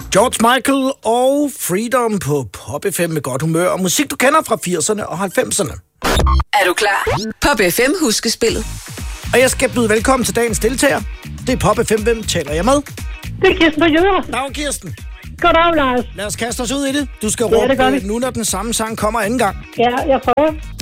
George Michael og Freedom på Pop FM med godt humør og musik, du kender fra 80'erne og 90'erne. Er du klar? Pop FM huskespillet. Og jeg skal byde velkommen til dagens deltager. Det er Pop FM. Hvem taler jeg med? Det er Kirsten på Jøder. Dag, Kirsten. Goddag, Lars. Lad os kaste os ud i det. Du skal Ja, det gør råbe vi. nu, når den samme sang kommer anden gang. Ja, jeg prøver.